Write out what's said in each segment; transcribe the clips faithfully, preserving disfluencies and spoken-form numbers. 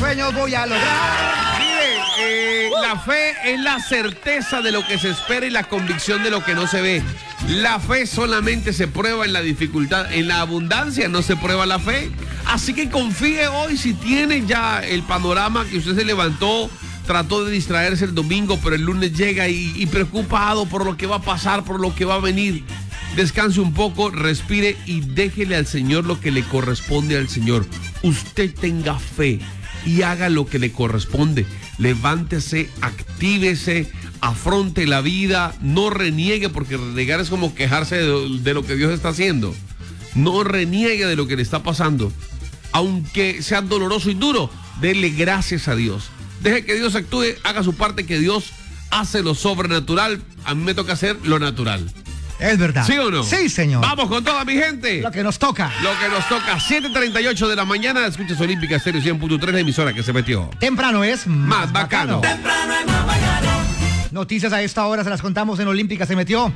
sueños voy a lograr. Mire, eh, la fe es la certeza de lo que se espera y la convicción de lo que no se ve. La fe solamente se prueba en la dificultad, en la abundancia no se prueba la fe. Así que confíe hoy si tiene ya el panorama que usted se levantó, trató de distraerse el domingo, pero el lunes llega y, y preocupado por lo que va a pasar, por lo que va a venir. Descanse un poco, respire y déjele al Señor lo que le corresponde al Señor. Usted tenga fe y haga lo que le corresponde. Levántese, actívese, afronte la vida, no reniegue, porque renegar es como quejarse de, de lo que Dios está haciendo. No reniegue de lo que le está pasando. Aunque sea doloroso y duro, dele gracias a Dios. Deje que Dios actúe, haga su parte, que Dios hace lo sobrenatural. A mí me toca hacer lo natural. Es verdad. ¿Sí o no? Sí, señor. Vamos con toda mi gente. Lo que nos toca. Lo que nos toca. siete treinta y ocho de la mañana. Escuchas Olímpica Estéreo cien punto tres, la emisora que se metió. Temprano es más, Más bacano. bacano. Temprano es más bacano. Noticias a esta hora se las contamos en Olímpica se metió.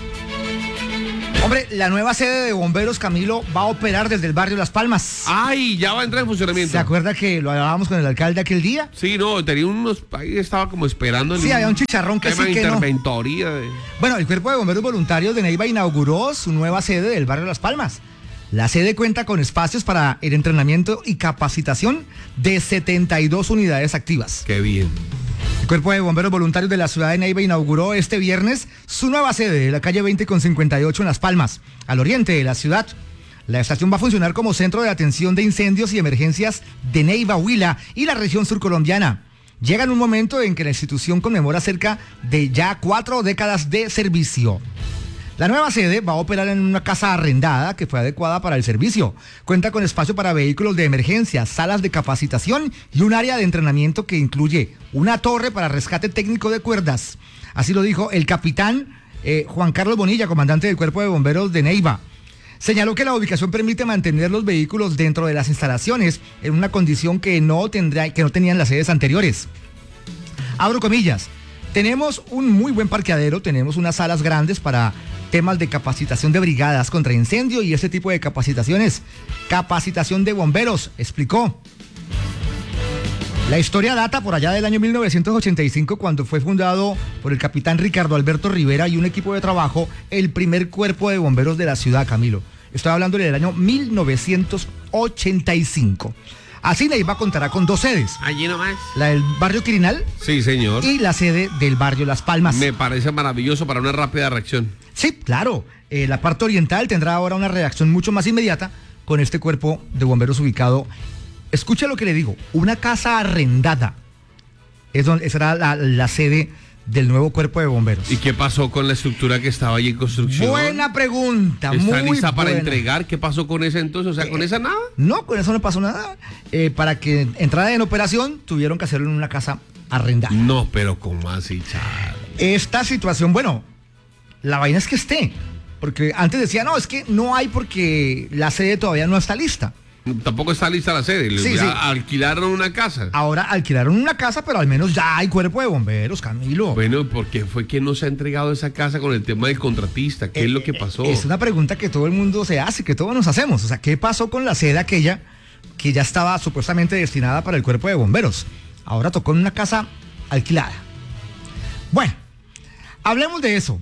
Hombre, la nueva sede de bomberos, Camilo, va a operar desde el barrio Las Palmas. Ay, ya va a entrar en funcionamiento. ¿Se acuerda que lo hablábamos con el alcalde aquel día? Sí, no, tenía unos... Ahí estaba como esperando. Sí, había un chicharrón que tema sí de que no. interventoría. De... Bueno, el Cuerpo de Bomberos Voluntarios de Neiva inauguró su nueva sede del barrio Las Palmas. La sede cuenta con espacios para el entrenamiento y capacitación de setenta y dos unidades activas. Qué bien. El Cuerpo de Bomberos Voluntarios de la ciudad de Neiva inauguró este viernes su nueva sede de la calle veinte con cincuenta y ocho en Las Palmas, al oriente de la ciudad. La estación va a funcionar como centro de atención de incendios y emergencias de Neiva, Huila y la región surcolombiana. Llega en un momento en que la institución conmemora cerca de ya cuatro décadas de servicio. La nueva sede va a operar en una casa arrendada que fue adecuada para el servicio. Cuenta con espacio para vehículos de emergencia, salas de capacitación y un área de entrenamiento que incluye una torre para rescate técnico de cuerdas. Así lo dijo el capitán eh, Juan Carlos Bonilla, comandante del Cuerpo de Bomberos de Neiva. Señaló que la ubicación permite mantener los vehículos dentro de las instalaciones en una condición que no, tendrá, que no tenían las sedes anteriores. Abro comillas. Tenemos un muy buen parqueadero, tenemos unas salas grandes para temas de capacitación de brigadas contra incendio y este tipo de capacitaciones. Capacitación de bomberos, explicó. La historia data por allá del año mil novecientos ochenta y cinco, cuando fue fundado por el capitán Ricardo Alberto Rivera y un equipo de trabajo el primer cuerpo de bomberos de la ciudad, Camilo. Estoy hablando del año mil novecientos ochenta y cinco. Así Neiva contará con dos sedes. Allí nomás. La del barrio Quirinal. Sí, señor. Y la sede del barrio Las Palmas. Me parece maravilloso para una rápida reacción. Sí, claro. Eh, la parte oriental tendrá ahora una reacción mucho más inmediata con este cuerpo de bomberos ubicado. Escucha lo que le digo. Una casa arrendada. Es donde será la, la sede del nuevo cuerpo de bomberos. ¿Y qué pasó con la estructura que estaba allí en construcción? Buena pregunta. ¿Está muy lista para buena. entregar? ¿Qué pasó con esa entonces? O sea, ¿con Eh, esa nada? No, con eso no pasó nada. Eh, para que entrara en operación, tuvieron que hacerlo en una casa arrendada. No, pero ¿cómo así, chaval? Esta situación, bueno, la vaina es que esté. Porque antes decía, no, es que no hay porque la sede todavía no está lista. Tampoco está lista la sede. Sí, ya sí. alquilaron una casa. Ahora alquilaron una casa, pero al menos ya hay cuerpo de bomberos, Camilo. Bueno, ¿por qué fue que no se ha entregado esa casa con el tema del contratista? ¿Qué Eh, es lo que pasó? Es una pregunta que todo el mundo se hace, que todos nos hacemos. O sea, ¿qué pasó con la sede aquella que ya estaba supuestamente destinada para el cuerpo de bomberos? Ahora tocó en una casa alquilada. Bueno, hablemos de eso.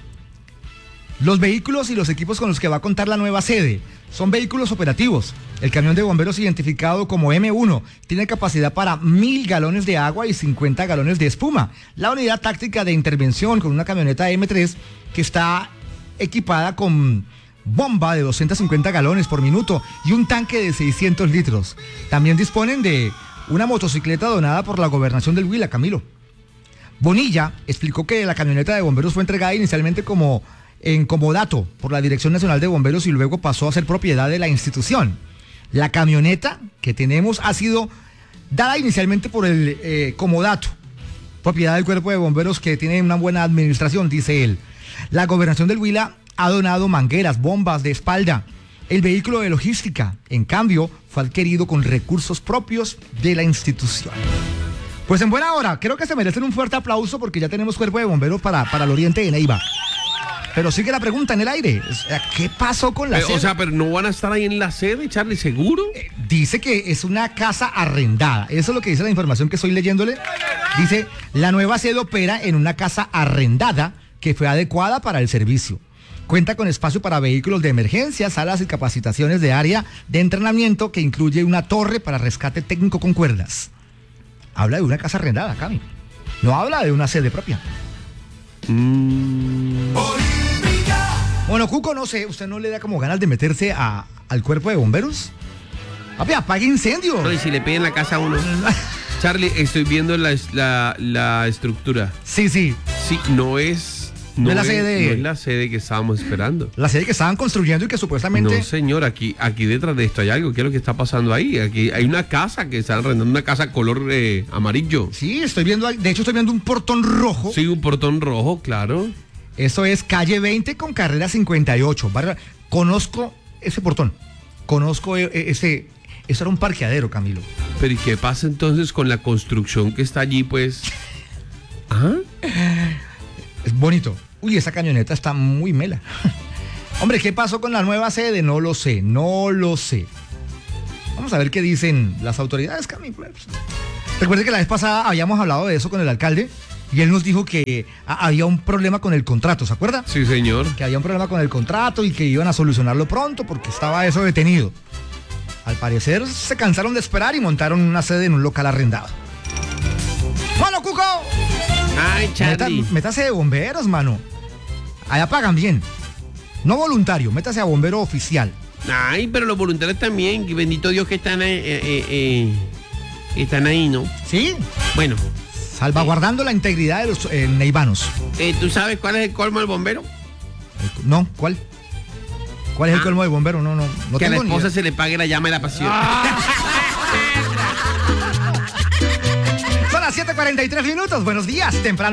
Los vehículos y los equipos con los que va a contar la nueva sede son vehículos operativos. El camión de bomberos identificado como eme uno tiene capacidad para mil galones de agua y cincuenta galones de espuma. La unidad táctica de intervención con una camioneta eme tres que está equipada con bomba de doscientos cincuenta galones por minuto y un tanque de seiscientos litros. También disponen de una motocicleta donada por la gobernación del Huila, Camilo. Bonilla explicó que la camioneta de bomberos fue entregada inicialmente como en comodato por la Dirección Nacional de Bomberos y luego pasó a ser propiedad de la institución. La camioneta que tenemos ha sido dada inicialmente por el eh, comodato, propiedad del Cuerpo de Bomberos que tiene una buena administración, dice él. La Gobernación del Huila ha donado mangueras, bombas de espalda. El vehículo de logística, en cambio, fue adquirido con recursos propios de la institución. Pues en buena hora, creo que se merecen un fuerte aplauso porque ya tenemos Cuerpo de Bomberos para, para el oriente de Neiva. Pero sigue la pregunta en el aire. ¿Qué pasó con la Eh, sede? o sea, pero no van a estar ahí en la sede, Charlie, ¿seguro? Eh, Dice que es una casa arrendada. Eso es lo que dice la información que estoy leyéndole. Dice, la nueva sede opera en una casa arrendada que fue adecuada para el servicio. Cuenta con espacio para vehículos de emergencia, salas y capacitaciones de área de entrenamiento que incluye una torre para rescate técnico con cuerdas. Habla de una casa arrendada, Cami. No habla de una sede propia. Mm. Bueno, Cuco, no sé, ¿usted no le da como ganas de meterse a, al cuerpo de bomberos? Papi, apague incendio. No, y si le piden la casa a uno. Charlie, estoy viendo la, la, la estructura. Sí, sí. Sí, no es... No es la sede. No es la sede que estábamos esperando. La sede que estaban construyendo y que supuestamente... No, señor, aquí, aquí detrás de esto hay algo. ¿Qué es lo que está pasando ahí? Aquí hay una casa que están arrendando, una casa color eh, amarillo. Sí, estoy viendo, de hecho estoy viendo un portón rojo. Sí, un portón rojo, claro. Eso es calle veinte con carrera cincuenta y ocho. Barra- Conozco ese portón. Conozco e- e- ese... Eso era un parqueadero, Camilo. Pero ¿y qué pasa entonces con la construcción que está allí, pues? ¿Ah? Es bonito. Uy, esa camioneta está muy mela. Hombre, ¿qué pasó con la nueva sede? No lo sé, no lo sé. Vamos a ver qué dicen las autoridades, Camilo. Recuerde que la vez pasada habíamos hablado de eso con el alcalde y él nos dijo que a- había un problema con el contrato, ¿se acuerda? Sí, señor. Que había un problema con el contrato y que iban a solucionarlo pronto porque estaba eso detenido. Al parecer se cansaron de esperar y montaron una sede en un local arrendado. ¡Bueno, Cuco! Ay, Meta- Charlie. métase de bomberos, mano. Allá pagan bien. No voluntario, métase a bombero oficial. Ay, pero los voluntarios también, que bendito Dios que están ahí, eh, eh, eh, están ahí, ¿no? ¿Sí? Bueno, Salvaguardando la integridad de los eh, neivanos. eh, ¿tú sabes cuál es el colmo del bombero? No, ¿cuál? ¿Cuál es el Ah. colmo de bombero? No, no, no Que a la tengo ni esposa idea. se le pague la llama de la pasión. Son las siete cuarenta y tres minutos. Buenos días, temprano.